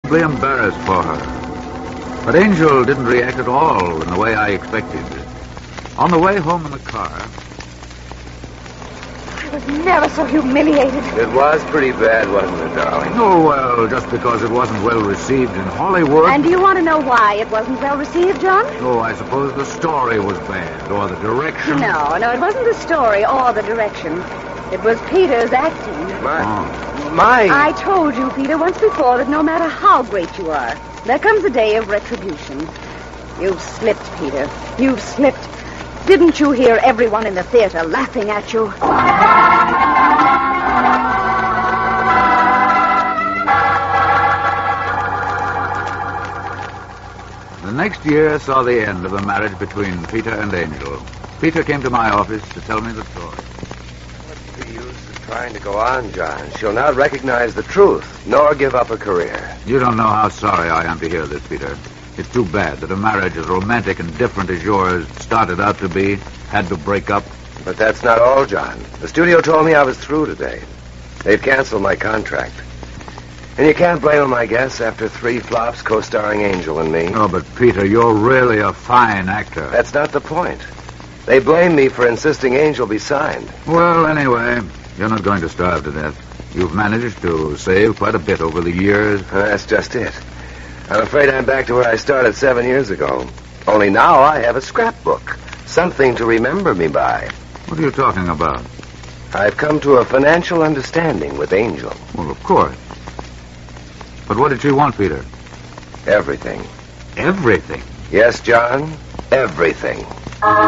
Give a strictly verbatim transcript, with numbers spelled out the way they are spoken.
Embarrassed for her. But Angel didn't react at all in the way I expected. On the way home in the car... I was never so humiliated. It was pretty bad, wasn't it, darling? Oh, well, just because it wasn't well received in Hollywood... And do you want to know why it wasn't well received, John? Oh, I suppose the story was bad, or the direction... No, no, it wasn't the story or the direction. It was Peter's acting. My... Oh. My... I told you, Peter, once before that no matter how great you are, there comes a day of retribution. You've slipped, Peter. You've slipped. Didn't you hear everyone in the theater laughing at you? The next year saw the end of the marriage between Peter and Angel. Peter came to my office to tell me the story. What's the use of trying to go on, John? She'll not recognize the truth, nor give up a career. You don't know how sorry I am to hear this, Peter. It's too bad that a marriage as romantic and different as yours started out to be had to break up. But that's not all, John. The studio told me I was through today. They've canceled my contract. And you can't blame them, I guess, after three flops co-starring Angel and me. Oh, but Peter, you're really a fine actor. That's not the point. They blame me for insisting Angel be signed. Well, anyway, you're not going to starve to death. You've managed to save quite a bit over the years. Uh, that's just it. I'm afraid I'm back to where I started seven years ago. Only now I have a scrapbook. Something to remember me by. What are you talking about? I've come to a financial understanding with Angel. Well, of course. But what did she want, Peter? Everything. Everything? Yes, John. Everything.